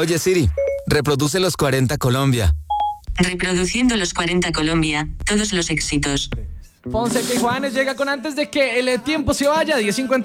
Oye Siri, reproduce los 40 Colombia. Reproduciendo los 40 Colombia, todos los éxitos. Fonseca y Juanes llega con antes de que el tiempo se vaya, 10:50.